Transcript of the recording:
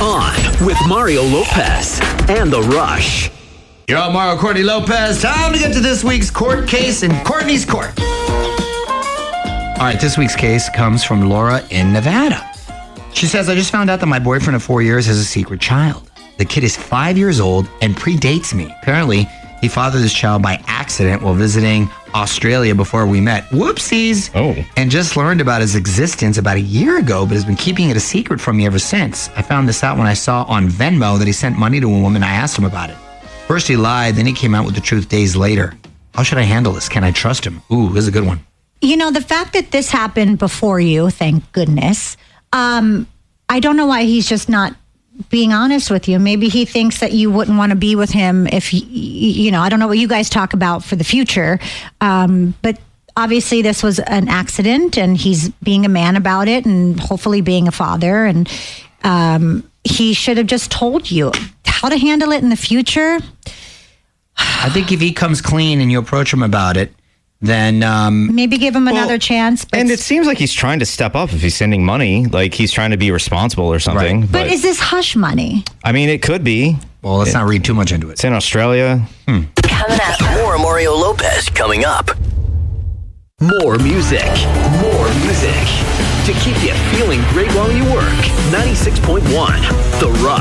On with Mario Lopez and The Rush. You're on Mario Courtney Lopez. Time to get to this week's court case in Courtney's court. All right, this week's case comes from Laura in Nevada. She says, I just found out that my boyfriend of 4 years has a secret child. The kid is 5 years old and predates me. Apparently, he fathered this child by accident while visiting Australia before we met. Whoopsies. Oh. And just learned about his existence about a year ago, but has been keeping it a secret from me ever since. I found this out when I saw on Venmo that he sent money to a woman. I asked him about it. First he lied, then he came out with the truth days later. How should I handle this? Can I trust him? Ooh, this is a good one. You know, the fact that this happened before you, thank goodness, I don't know why he's just not being honest with you. Maybe he thinks that you wouldn't want to be with him if, you know, I don't know what you guys talk about for the future. But obviously this was an accident and he's being a man about it and hopefully being a father. And he should have just told you how to handle it in the future. I think if he comes clean and you approach him about it, then maybe give him another chance. And it seems like he's trying to step up if he's sending money, like he's trying to be responsible or something. Right. But is this hush money? I mean, it could be. Well, let's not read too much into it. It's in Australia. Coming up. More Mario Lopez coming up. More music. More music. To keep you feeling great while you work. 96.1 The Rush.